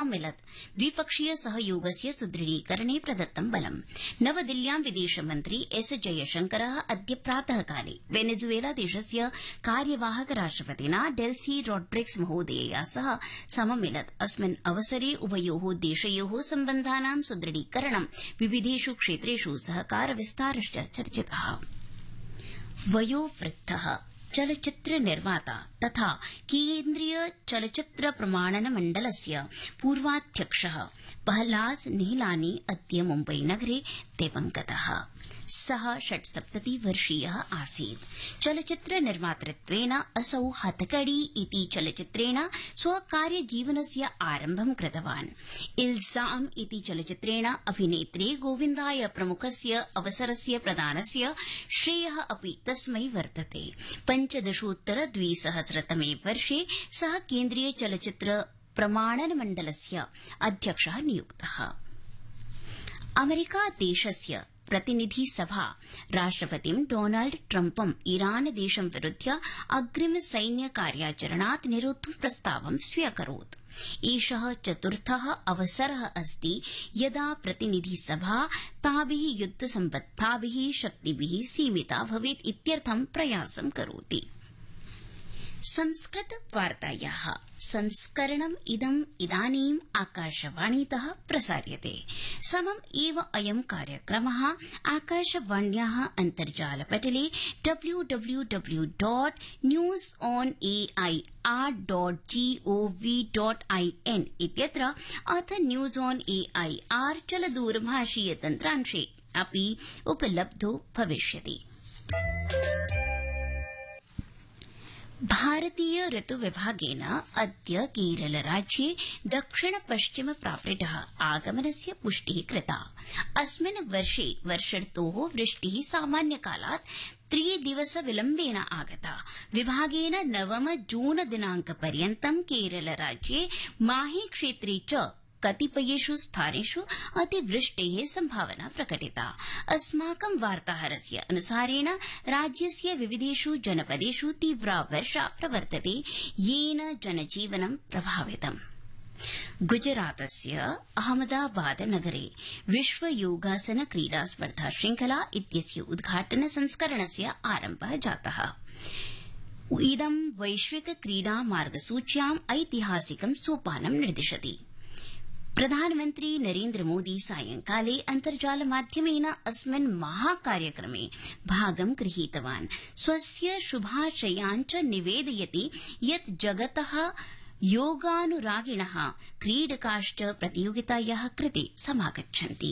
सममिलत् द्विपक्षीय सहयोगस्य सुदृढीकरणे प्रदत्तं बलम्। नवदिल्ल्यां विदेशमन्त्री एस जयशंकरः अद्य प्रातःकाले वेनेजुएला देशस्य कार्यवाहक राष्ट्रपतिना डेल्सी रॉड्रिग्स महोदयया सह सममिलत्। अस्मिन् अवसरे उभयोः देशयोः सम्बन्धानां सुदृढीकरणं विविधेषु क्षेत्रेषु सहकार विस्तारश्च चर्चितः। वयोवृद्धः चलच्चित्र निर्माता तथा केन्द्रीय चलच्चित्र प्रमाणन मण्डलस्य पूर्वाध्यक्षः प्रहलाद निहलानी अद्य मुम्बई नगरे दिवङ्गतः। सः 76 वर्षीयः आसीत्। चलच्चित्र निर्मातृत्वेन असौ हथकड़ी इति चलच्चित्रेण स्वकार्यजीवनस्य आरम्भं कृतवान्। इल्जाम इति चलच्चित्रेण अभिनेत्रे गोविन्दाय प्रमुखस्य अवसरस्य प्रदानस्य श्रेयः अपि तस्मै वर्तते। 15-2000 वर्षे सः केन्द्रीय चलच्चित्र प्रमाणन मण्डलस्य अध्यक्षः नियुक्तः। अमेरिका देशस्य प्रतिनिधि सभा राष्ट्रपतिं डोनाल्ड ट्रम्पं ईरान देशं विरुध्य अग्रिम सैन्य कार्याचरणात् निरोद्धुं प्रस्तावं स्व्यकरोत्। एषः चतुर्थः अवसरः अस्ति यदा प्रतिनिधि सभा ताभिः युद्धसम्बद्धाभिः शक्तिभिः सीमिता भवेत् इत्यर्थं प्रयासं करोति। संस्कृत वार्तायाः संस्करणम् इदानीम् आकाशवाणीतः प्रसार्यते। समम् एव अयं कार्यक्रमः आकाशवाण्याः अन्तर्जालपटले www.newsonair.gov.in इत्यत्र अथ न्यूज ऑन एआईआर चलदूरभाषीय तन्त्रांशे अपि उपलब्धो भविष्यति। भारतीय ऋतुविभागेन अद्य केरलराज्ये दक्षिण पश्चिम प्रावृतः आगमनस्य पुष्टिः कृता। अस्मिन् वर्षे वर्षर्तोः वृष्टिः सामान्यकालात् 3 दिवसविलम्बेन आगता। विभागेन 9 जून दिनांकपर्यन्तं केरलराज्ये माहे क्षेत्रे च कतिपयेषु स्थानेषु अतिवृष्टेः संभावना प्रकटिता। अस्माकं वार्ताहरस्य अनुसारेण राज्यस्य विविधेषु जनपदेषु तीव्रा वर्षा प्रवर्तते, येन जनजीवनं प्रभावितम्। गुजरातस्य अहमदाबाद नगरे विश्व योगासन क्रीडा स्पर्धा श्रृंखला इत्यस्य उद्घाटन संस्करणस्य आरम्भः जातः। इदं वैश्विक क्रीडा मार्गसूच्याम् ऐतिहासिकं सोपानं निर्दिशति। प्रधानमन्त्री नरेन्द्र मोदी सायंकाले अन्तर्जालमाध्यमेन अस्मिन् महाकार्यक्रमे भागं गृहीतवान्। स्वस्य शुभाशयान् च निवेदयति यत् जगतः योगानुरागिणः क्रीडकाश्च प्रतियोगितायाः कृते समागच्छन्ति।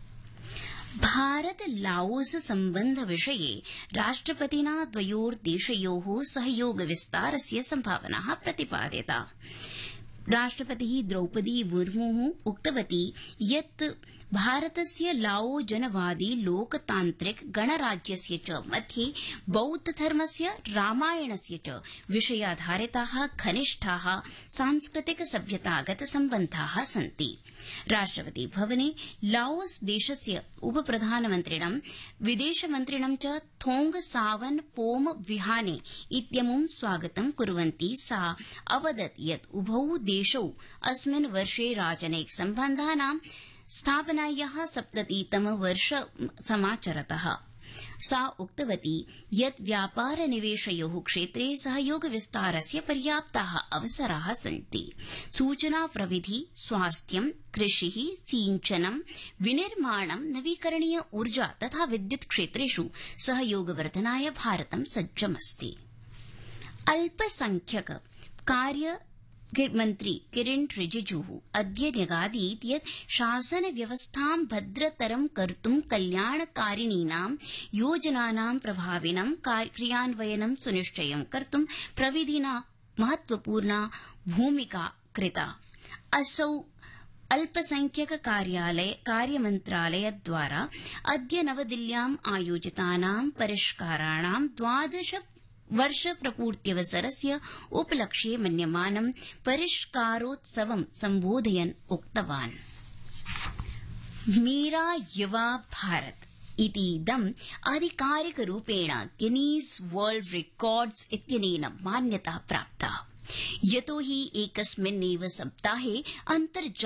भारत लाओस सम्बन्ध विषये राष्ट्रपतिना द्वयोर्देशयोः सहयोग विस्तारस्य सम्भावना प्रतिपादिता। राष्ट्रपतिः द्रौपदी मुर्मुः उक्तवती यत् भारतस्य लाओ जनवादी लोकतान्त्रिक गणराज्यस्य च मध्ये बौद्धधर्मस्य रामायणस्य च विषयाधारिताः घनिष्ठाः सांस्कृतिक सभ्यतागत सम्बन्धाः सन्ति। राष्ट्रपति भवने लाओस देशस्य उपप्रधानमन्त्रिणं विदेशमन्त्रिणं च थोंग सावन फोम विहाने इत्यमुं स्वागतं कुर्वन्ती सा अवदत् यत् उभौ देशौ अस्मिन् वर्षे राजनैतिक सम्बन्धानां स्थापनायाः 70तम वर्ष समाचरतः। सा उक्तवती यत् व्यापार निवेशयोः क्षेत्रे सहयोग विस्तारस्य पर्याप्ताः अवसराः सन्ति। सूचना प्रविधि, स्वास्थ्यं, कृषिः, सिंचनं, विनिर्माणं, नवीकरणीय ऊर्जा तथा विद्युत् क्षेत्रेषु सहयोगवर्धनाय भारतं सज्जमस्ति। अल्पसंख्यक कार्य मन्त्री किरेन रिजिजुः अद्य न्यगादीत् यत् शासन व्यवस्थां भद्रतरं कर्तुं कल्याणकारिणीनां योजनानां प्रभाविनं क्रियान्वयनं सुनिश्चयं कर्तुं प्रविधिना महत्वपूर्णा भूमिका कृता। असौ अल्पसंख्यक कार्यमन्त्रालयद्वारा अद्य नवदिल्ल्याम् आयोजितानां परिष्काराणां 12 वर्षप्रपूर्त्यवसरस्य उपलक्ष्ये मन्यमानं परिष्कारोत्सवं सम्बोधयन् उक्तवान्। मेरा युवा भारत इतीदम् आधिकारिकरूपेण गिनीस् वर्ल्ड रेकॉर्ड्स इत्यनेन मान्यता प्राप्ता, यतो हि एकस्मिन्नेव सप्ताहे